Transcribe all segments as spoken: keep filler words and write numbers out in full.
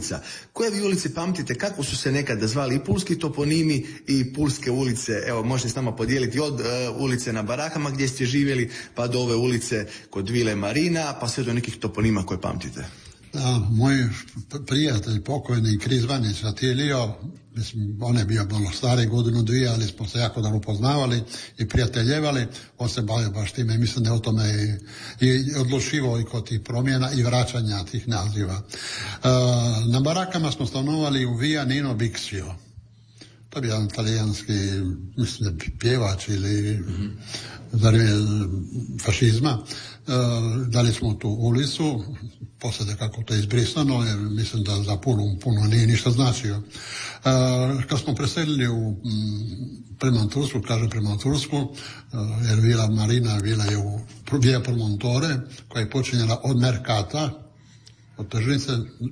ulica. Koje vi ulice pamtite, kako su se nekada zvali i pulski toponimi i pulske ulice? Evo, možete s nama podijeliti od uh, ulice na Barakama gdje ste živjeli, pa do ove ulice kod Vile Marina, pa sve do nekih toponima koje pamtite. A, moj prijatelj pokojni Krizvanić Atilio, mislim, on je bio malo stari, godinu dvije, ali smo se jako dobro poznavali i prijateljevali. On se bavio baš time i mislim da je o tome i, i odlučivao i kod tih promjena i vraćanja tih naziva. A, na Barakama smo stanovali u Via Nino Bixio. To bi jedan talijanski, mislim, pjevač ili mm-hmm. za vrijeme fašizma. E, dali smo tu ulicu, poslije kako to je izbrisano, jer mislim da za puno, puno nije ništa značio. E, kad smo preselili u, m, prema Tursku, kažem prema Tursku, e, jer Vila Marina bila je u Via Promontore, koja je počinjala od Merkata, od tržnice,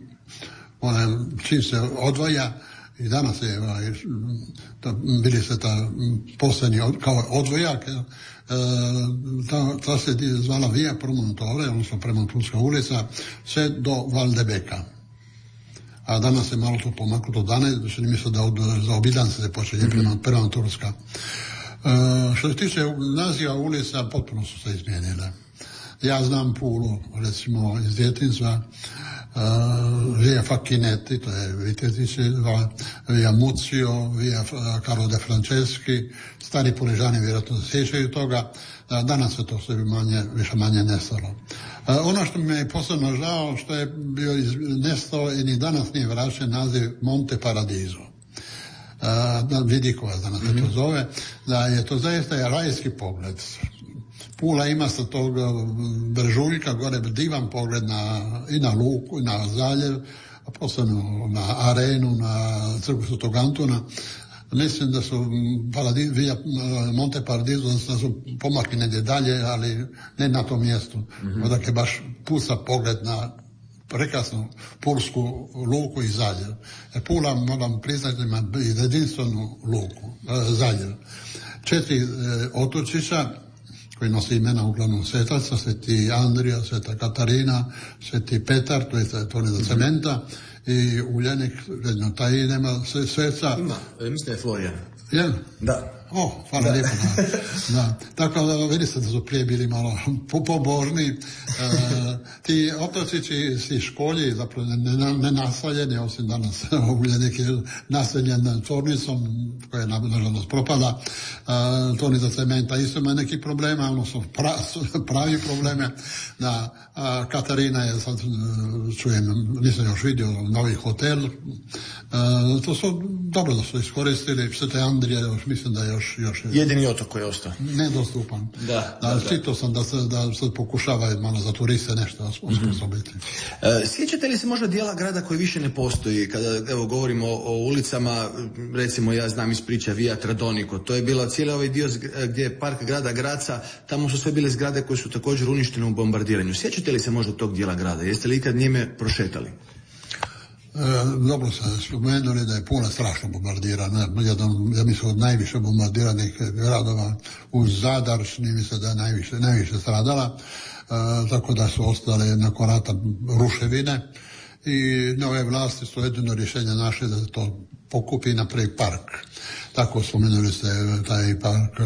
ona čim se odvaja, i danas je ta, bili se ta posljednji od, kao odvojak, e, ta, ta se zvala Via Promontore, odnosno Premonturska ulica, sve do Valdebeka. A danas je malo to pomaklo do danas, što ne misle da od, za obidan se počinje mm-hmm. Premonturska. E, što se tiče naziva ulica, potpuno su se izmijenile. Ja znam Pulu, recimo iz djetinjstva, Uh, via Facchinetti, to je Vitetićeva, via Muzio, via Carlo de Franceschi, stari Puležani vjerojatno se sjećaju toga, uh, danas se to sve manje, više manje nestalo. Uh, ono što mi je posebno žao, što je bio iz, nestao i ni danas nije vraćen naziv Monte Paradiso. Uh, Vidikovac danas se mm-hmm. to zove, da je to zaista rajski pogled. Pula ima sa tog Brežuljka gore divan pogled na, i na luku, i na zaljev, a posebno na arenu, na crkvu Svetog Antuna. Mislim da su Paradis, via Monte Paradiso, da su pomakli negdje dalje, ali ne na tom mjestu. Mm-hmm. Odakle baš puca pogled na prekrasnu pulsku luku i zaljev. Jer Pula, moram priznati, ima jedinstvenu luku, zaljev. Četiri e, otočića, koji nosi imena uglavnom svetaca, Sveti Andrija, Sveta Katarina, Sveti Petar, to je tvornica cementa, i Uljanik, redno taj nema sveca. Ima, mislim da je Florijan. Jel? Da. O, hvala lijepo. Da. Da. Tako da vidite da su prije bili malo pobožni. E, ti otočići si školji, zapravo ne, ne, ne naseljeni, osim danas Uljanik je naseljen tvornicom, koja je nažalost propala. E, tvornica cementa isto ima nekih problema, ono su pra, pravi probleme. Da, a Katarina je, sad čujem, nisam još vidio, novi hotel. E, to su dobro da su iskoristili. Svete Andrije, još mislim da je još Još jedini otok koji je ostao nedostupan. Da, da, da, čitao sam da se da sad pokušava malo za turiste nešto osposobiti. Mm-hmm. E, sjećate li se možda dijela grada koji više ne postoji? Kada evo govorimo o, o ulicama, recimo ja znam iz priča Via Tradonico, to je bila cijeli ovaj dio gdje je park grada Graca, tamo su sve bile zgrade koje su također uništene u bombardiranju. Sjećate li se možda tog dijela grada? Jeste li ikad njime prošetali? E, dobro ste spomenuli da je Pula strašno bombardirana, jedan, ja mislim od najviše bombardiranih gradova uz Zadar, čini mi se da je najviše, najviše stradala, e, tako da su ostale nakon rata ruševine i nove vlasti su jedino rješenje naše da se to pokupi i napravi park. Tako spomenuli ste taj park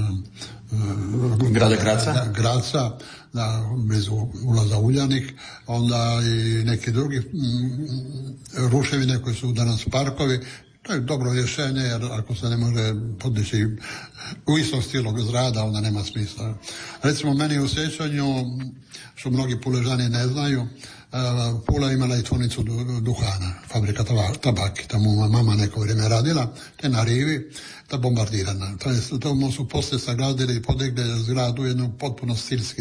e, grada Graca, Graca da, blizu ulaza Uljanik, onda i neki drugi m, ruševine koji su danas parkovi. To je dobro rješenje, jer ako se ne može podići u istom stilu zgrada, onda nema smisla. Recimo, meni u sjećanju, što mnogi Puležani ne znaju, Pula imala i tvornicu duhana, fabrika tabaki, tamo mama neko vrijeme radila, te na rivi, ta bombardirana. Tamo su poslije sagradili i podigli zgradu jednu potpuno stilski,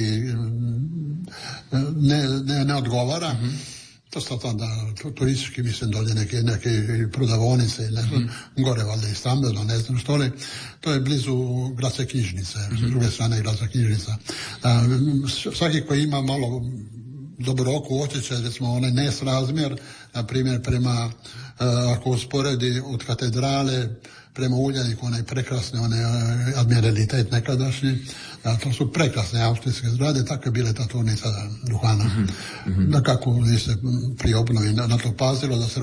ne, ne, ne odgovara. Mm-hmm. To su tada turistički, mislim, dolje neke, neke prodavonice, ne znam, mm. gore valjda i stambeno, ne znam što li. To je blizu Gradske knjižnice, mm. s druge strane Gradska knjižnica. A, svaki koji ima malo dobro oko osjećaj, recimo onaj nesrazmjer, na primjer prema, a, ako usporedi od katedrale prema Uljaniku, onaj prekrasni, onaj admiralitet nekadašnji, a, to su prekrasne austrijske zgrade, tako je bile ta tvornica duhana. Mm-hmm. Da kako se pri obnovi na, na to pazilo, da se